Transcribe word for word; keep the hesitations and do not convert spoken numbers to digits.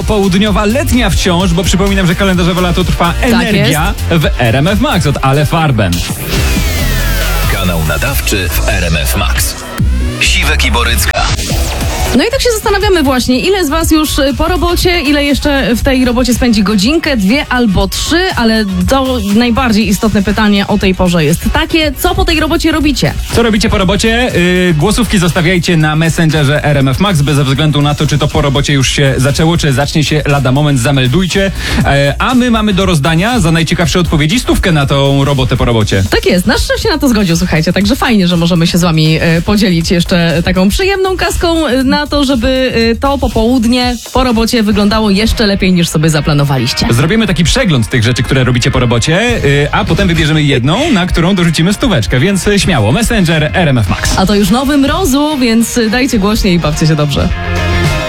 popołudniowa letnia wciąż, bo przypominam, że kalendarzowe lato trwa Energia w R M F Max od Ale Farben. Kanał nadawczy w R M F Max. Siwek i Borycka. No i tak się zastanawiamy właśnie, ile z was już po robocie, ile jeszcze w tej robocie spędzi godzinkę, dwie albo trzy, ale to najbardziej istotne pytanie o tej porze jest takie, co po tej robocie robicie? Co robicie po robocie? Yy, głosówki zostawiajcie na Messengerze R M F Max, bez względu na to, czy to po robocie już się zaczęło, czy zacznie się lada moment, zameldujcie. Yy, a my mamy do rozdania za najciekawsze odpowiedzi stówkę na tą robotę po robocie. Tak jest, nasz szef się na to zgodził, słuchajcie, także fajnie, że możemy się z wami y, podzielić jeszcze taką przyjemną kaską y, na to, żeby y, to popołudnie po robocie wyglądało jeszcze lepiej niż sobie zaplanowaliście. Zrobimy taki przegląd tych rzeczy, które robicie po robocie, yy, a potem wybierzemy jedną, na którą dorzucimy stóweczkę, więc śmiało, Messenger R M F Max. A to już nowy mrozu, więc dajcie głośniej i bawcie się dobrze.